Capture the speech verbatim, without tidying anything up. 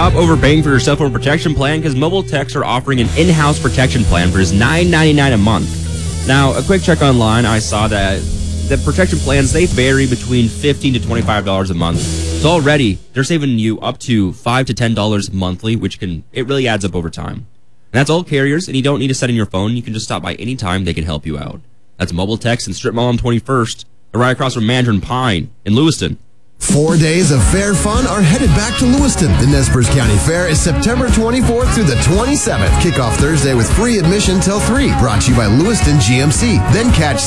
stop overpaying for your cell phone protection plan because Mobile Techs are offering an in-house protection plan for just nine ninety-nine a month. Now, a quick check online, I saw that the protection plans, they vary between fifteen to twenty-five dollars a month. So already, they're saving you up to five to ten dollars monthly, which can it really adds up over time. And that's all carriers, and you don't need to set in your phone. You can just stop by anytime. They can help you out. That's Mobile Techs in Strip Mall on twenty-first. They're right across from Mandarin Pine in Lewiston. Four days of fair fun are headed back to Lewiston. The Nez Perce County Fair is September twenty-fourth through the twenty-seventh. Kickoff Thursday with free admission till three. Brought to you by Lewiston G M C. Then catch